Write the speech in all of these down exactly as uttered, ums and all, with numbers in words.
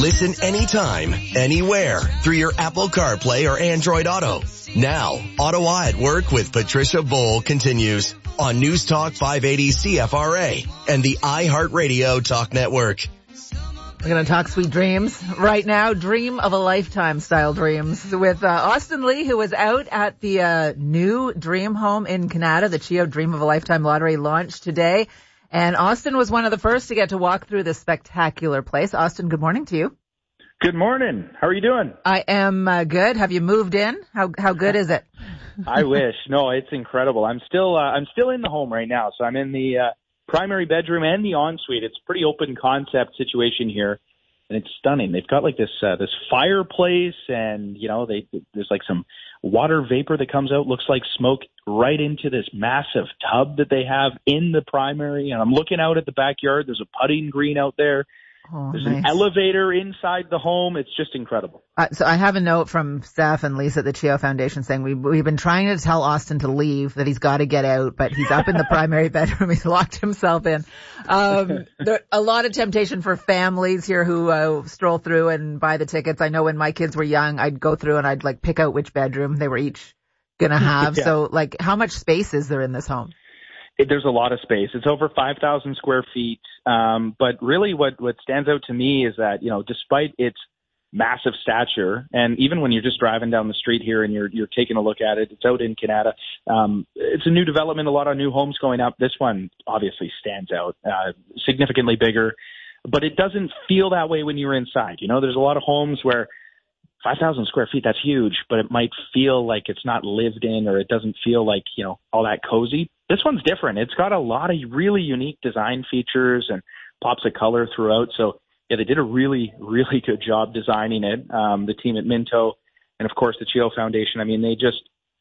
Listen anytime, anywhere through your Apple CarPlay or Android Auto. Now, Ottawa at Work with Patricia Bowl continues on News Talk five eighty C F R A and the iHeartRadio Talk Network. We're going to talk sweet dreams right now. Dream of a lifetime style dreams with uh, Austin Lee, who was out at the uh, new dream home in Canada. The CHEO Dream of a Lifetime lottery launched today. And Austin was one of the first to get to walk through this spectacular place. Austin, good morning to you. Good morning. How are you doing? I am uh, good. Have you moved in? How how good is it? I wish. No, it's incredible. I'm still uh, I'm still in the home right now. So I'm in the uh, primary bedroom and the ensuite. It's a pretty open concept situation here, and it's stunning. They've got like this uh, this fireplace, and you know, they there's like some water vapor that comes out, looks like smoke, right into this massive tub that they have in the primary. And I'm looking out at the backyard. There's a putting green out there. Oh, There's nice. an elevator inside the home. It's just incredible. Uh, so I have a note from Steph and Lisa at the CHEO Foundation saying we, we've been trying to tell Austin to leave, that he's got to get out, but he's up in the primary bedroom. He's locked himself in. Um, there a lot of temptation for families here who uh, stroll through and buy the tickets. I know when my kids were young, I'd go through and I'd like pick out which bedroom they were each going to have. Yeah. So like how much space is there in this home? It, there's a lot of space. It's over five thousand square feet. Um, but really what, what stands out to me is that, you know, despite its massive stature, and even when you're just driving down the street here and you're, you're taking a look at it, it's out in Canada. Um, it's a new development, a lot of new homes going up. This one obviously stands out, uh, significantly bigger, but it doesn't feel that way when you're inside. You know, there's a lot of homes where five thousand square feet, that's huge, but it might feel like it's not lived in, or it doesn't feel like, you know, all that cozy. This one's different. It's got a lot of really unique design features and pops of color throughout. So, yeah, they did a really, really good job designing it. Um, the team at Minto and, of course, the CHEO Foundation. I mean, they just,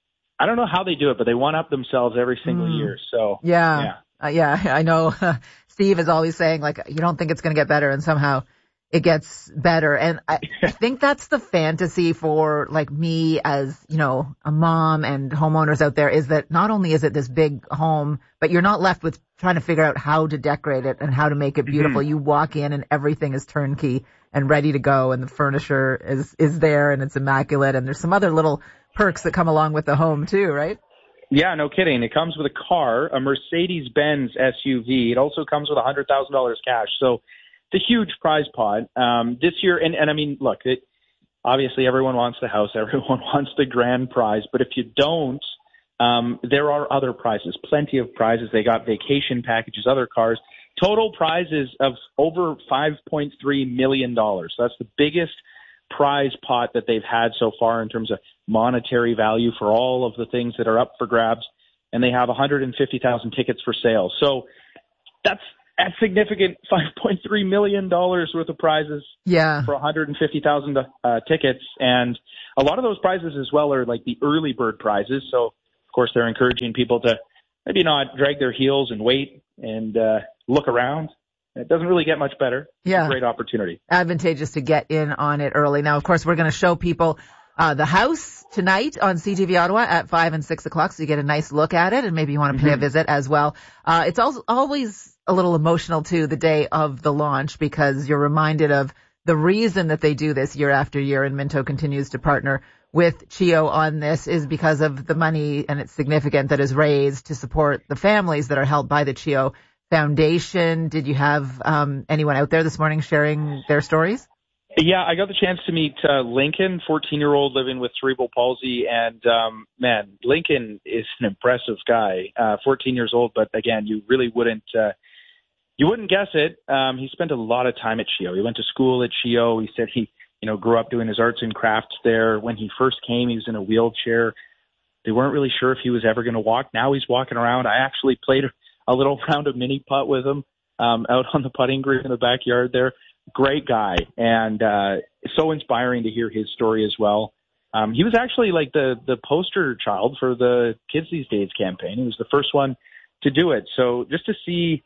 I don't know how they do it, but they one-up themselves every single mm. year. So, yeah. Yeah, uh, yeah I know Steve is always saying, like, you don't think it's going to get better, and somehow it gets better. And I, I think that's the fantasy for like me as, you know, a mom and homeowners out there, is that not only is it this big home, but you're not left with trying to figure out how to decorate it and how to make it beautiful. Mm-hmm. You walk in and everything is turnkey and ready to go, and the furniture is, is there and it's immaculate. And there's some other little perks that come along with the home too, right? Yeah, no kidding. It comes with a car, a Mercedes-Benz S U V. It also comes with one hundred thousand dollars cash. So it's a huge prize pot um, this year. And, and I mean, look, it, obviously everyone wants the house. Everyone wants the grand prize. But if you don't, um, there are other prizes, plenty of prizes. They got vacation packages, other cars, total prizes of over five point three million dollars. So that's the biggest prize pot that they've had so far in terms of monetary value for all of the things that are up for grabs. And they have one hundred fifty thousand tickets for sale. So that's a significant five point three million dollars worth of prizes yeah. for one hundred fifty thousand uh, tickets. And a lot of those prizes as well are like the early bird prizes. So, of course, they're encouraging people to maybe not drag their heels and wait and uh, look around. It doesn't really get much better. Yeah. It's a great opportunity. Advantageous to get in on it early. Now, of course, we're going to show people uh, the house tonight on C T V Ottawa at five and six o'clock, so you get a nice look at it, and maybe you want to pay mm-hmm. a visit as well. Uh, it's also always a little emotional, too, the day of the launch, because you're reminded of the reason that they do this year after year, and Minto continues to partner with CHEO on this, is because of the money, and it's significant, that is raised to support the families that are helped by the CHEO Foundation. Did you have um, anyone out there this morning sharing their stories? Yeah, I got the chance to meet uh, Lincoln, fourteen-year-old living with cerebral palsy, and um, man, Lincoln is an impressive guy, uh, fourteen years old, but again, you really wouldn't uh, you wouldn't guess it. Um, he spent a lot of time at CHEO. He went to school at CHEO. He said he, you know, grew up doing his arts and crafts there. When he first came, he was in a wheelchair. They weren't really sure if he was ever going to walk. Now he's walking around. I actually played a little round of mini putt with him um, out on the putting green in the backyard there. Great guy, and uh, so inspiring to hear his story as well. Um, he was actually like the, the poster child for the Kids These Days campaign. He was the first one to do it. So just to see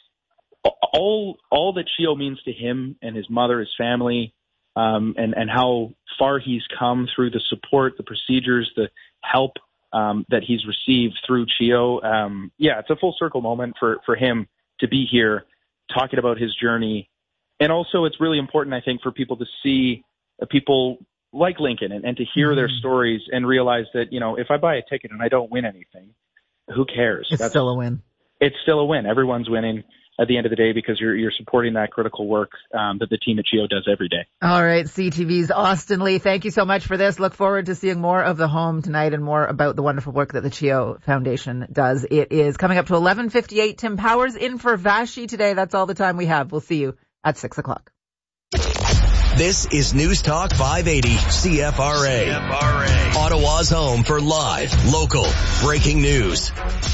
all all that CHEO means to him and his mother, his family, um, and, and how far he's come through the support, the procedures, the help um, that he's received through CHEO. Um, yeah, it's a full circle moment for, for him to be here talking about his journey And also it's really important, I think, for people to see uh, people like Lincoln and, and to hear mm-hmm. their stories and realize that, you know, if I buy a ticket and I don't win anything, who cares? It's That's, still a win. It's still a win. Everyone's winning at the end of the day because you're you're supporting that critical work um, that the team at C H E O does every day. All right, C T V's Austin Lee, thank you so much for this. Look forward to seeing more of the home tonight and more about the wonderful work that the C H E O Foundation does. It is coming up to eleven fifty-eight. Tim Powers in for Vashi today. That's all the time we have. We'll see you at six o'clock. This is News Talk five eighty C F R A. C F R A. Ottawa's home for live, local, breaking news.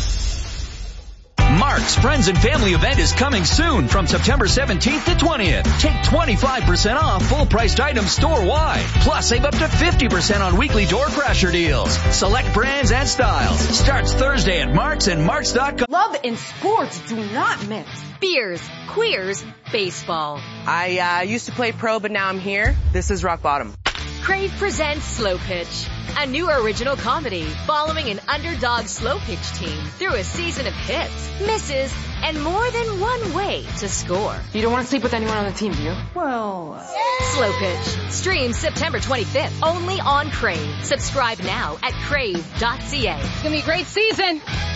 Mark's Friends and Family event is coming soon from September seventeenth to twentieth. Take twenty-five percent off full-priced items store-wide. Plus, save up to fifty percent on weekly door crasher deals. Select brands and styles. Starts Thursday at Mark's and Marks dot com. Love and sports do not mix. Beers, queers, baseball. I uh, used to play pro, but now I'm here. This is rock bottom. Crave presents Slow Pitch, a new original comedy following an underdog slow pitch team through a season of hits, misses, and more than one way to score. You don't want to sleep with anyone on the team, do you? Well, uh... Slow Pitch. Stream September twenty-fifth, only on Crave. Subscribe now at crave dot c a. It's going to be a great season.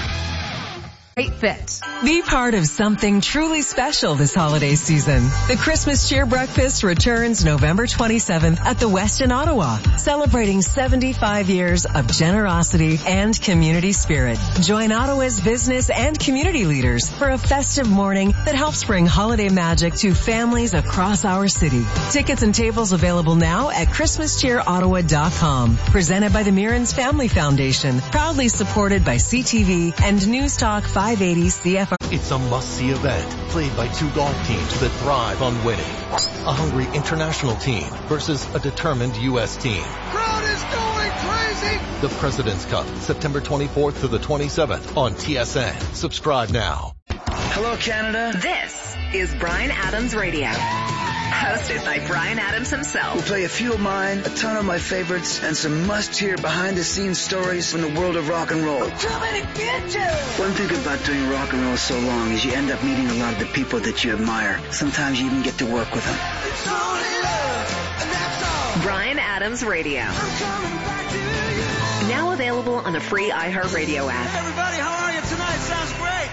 Great fit. Be part of something truly special this holiday season. The Christmas Cheer Breakfast returns November twenty-seventh at the West in Ottawa, celebrating seventy-five years of generosity and community spirit. Join Ottawa's business and community leaders for a festive morning that helps bring holiday magic to families across our city. Tickets and tables available now at christmas cheer ottawa dot com. Presented by the Mirans Family Foundation, proudly supported by C T V and News Talk five eighty C F R. It's a must-see event played by two golf teams that thrive on winning. A hungry international team versus a determined U S team. Crowd is going crazy! The President's Cup, September twenty-fourth to the twenty-seventh on T S N. Subscribe now. Hello, Canada. This is Bryan Adams Radio. Hosted by Bryan Adams himself. We'll play a few of mine, a ton of my favorites, and some must-hear behind-the-scenes stories from the world of rock and roll. Too many bitches! One thing about doing rock and roll so long is you end up meeting a lot of the people that you admire. Sometimes you even get to work with them. It's only love, and that's all. Bryan Adams Radio. I'm coming back to you. Now available on the free iHeartRadio app. Hey everybody, how are you tonight? Sounds great.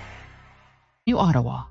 New Ottawa.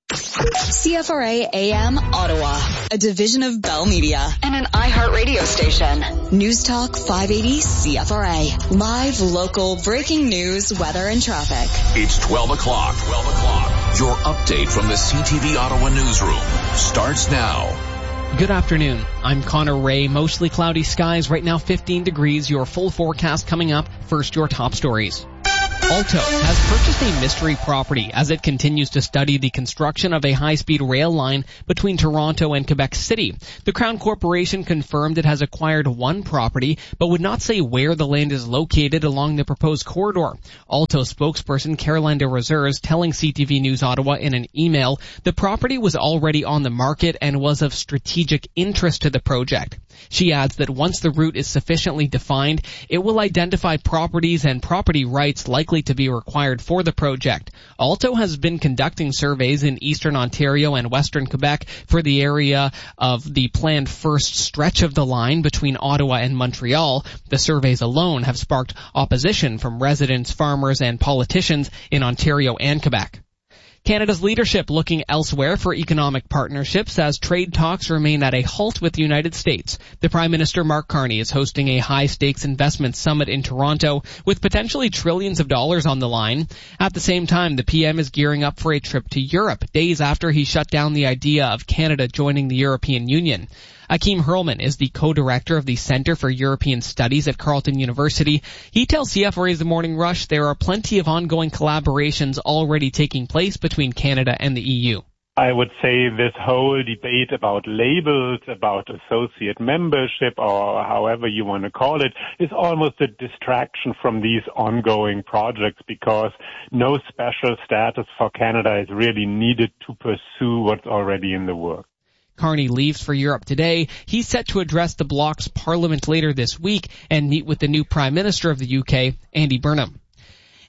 C F R A A M Ottawa, a division of Bell Media and an iHeartRadio station. News Talk five eighty C F R A. Live, local, breaking news, weather, and traffic. It's twelve o'clock. twelve o'clock. Your update from the C T V Ottawa newsroom starts now. Good afternoon. I'm Connor Ray. Mostly cloudy skies. Right now fifteen degrees. Your full forecast coming up. First, your top stories. Alto has purchased a mystery property as it continues to study the construction of a high-speed rail line between Toronto and Quebec City. The Crown Corporation confirmed it has acquired one property, but would not say where the land is located along the proposed corridor. Alto spokesperson Caroline de Reserves telling C T V News Ottawa in an email, the property was already on the market and was of strategic interest to the project. She adds that once the route is sufficiently defined, it will identify properties and property rights likely to be required for the project. Alto has been conducting surveys in eastern Ontario and western Quebec for the area of the planned first stretch of the line between Ottawa and Montreal. The surveys alone have sparked opposition from residents, farmers, and politicians in Ontario and Quebec. Canada's leadership looking elsewhere for economic partnerships as trade talks remain at a halt with the United States. The Prime Minister Mark Carney is hosting a high-stakes investment summit in Toronto with potentially trillions of dollars on the line. At the same time, the P M is gearing up for a trip to Europe, days after he shut down the idea of Canada joining the European Union. Akeem Hurlman is the co-director of the Center for European Studies at Carleton University. He tells C F R A's The Morning Rush there are plenty of ongoing collaborations already taking place between Canada and the E U. I would say this whole debate about labels, about associate membership, or however you want to call it, is almost a distraction from these ongoing projects because no special status for Canada is really needed to pursue what's already in the works. Carney leaves for Europe today. He's set to address the bloc's parliament later this week and meet with the new Prime Minister of the U K, Andy Burnham.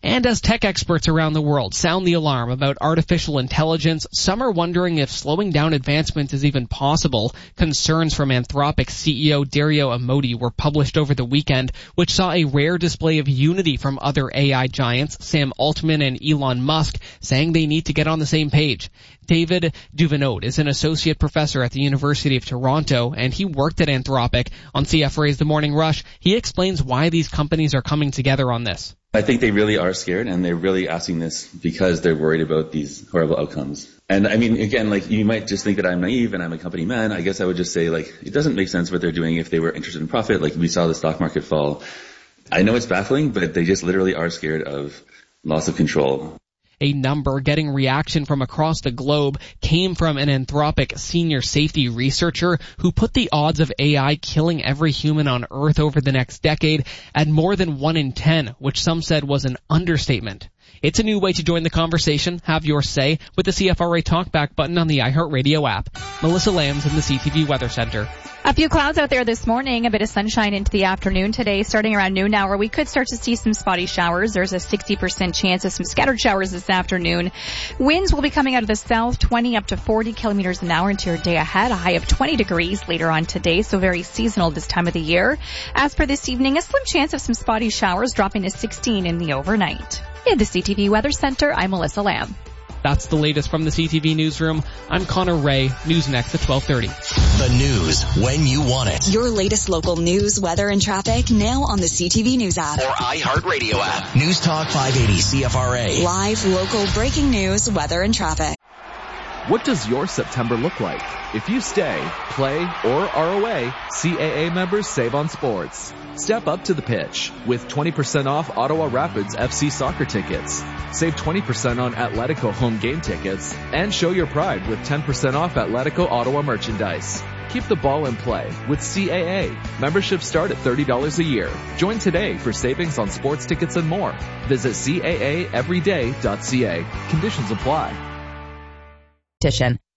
And as tech experts around the world sound the alarm about artificial intelligence, some are wondering if slowing down advancement is even possible. Concerns from Anthropic C E O Dario Amodei were published over the weekend, which saw a rare display of unity from other A I giants, Sam Altman and Elon Musk, saying they need to get on the same page. David Duvenot is an associate professor at the University of Toronto, and he worked at Anthropic. On C F R A's The Morning Rush, he explains why these companies are coming together on this. I think they really are scared, and they're really asking this because they're worried about these horrible outcomes. And I mean, again, like, you might just think that I'm naive and I'm a company man. I guess I would just say, like, it doesn't make sense what they're doing if they were interested in profit. Like, we saw the stock market fall. I know it's baffling, but they just literally are scared of loss of control. A number getting reaction from across the globe came from an Anthropic senior safety researcher who put the odds of A I killing every human on Earth over the next decade at more than one in ten, which some said was an understatement. It's a new way to join the conversation. Have your say with the C F R A Talkback button on the iHeartRadio app. Melissa Lambs in the C T V Weather Center. A few clouds out there this morning, a bit of sunshine into the afternoon today, starting around noon hour. We could start to see some spotty showers. There's a sixty percent chance of some scattered showers this afternoon. Winds will be coming out of the south, twenty up to forty kilometers an hour into your day ahead, a high of twenty degrees later on today, so very seasonal this time of the year. As for this evening, a slim chance of some spotty showers, dropping to sixteen in the overnight. In the C T V Weather Center, I'm Melissa Lamb. That's the latest from the C T V Newsroom. I'm Connor Ray. News next at twelve thirty. The news when you want it. Your latest local news, weather, and traffic now on the C T V News app. Or iHeartRadio app. News Talk five eighty C F R A. Live, local, breaking news, weather, and traffic. What does your September look like? If you stay, play, or are away, C A A members save on sports. Step up to the pitch with twenty percent off Ottawa Rapids F C soccer tickets. Save twenty percent on Atletico home game tickets and show your pride with ten percent off Atletico Ottawa merchandise. Keep the ball in play with C A A. Memberships start at thirty dollars a year. Join today for savings on sports tickets and more. Visit C A A everyday dot C A. Conditions apply.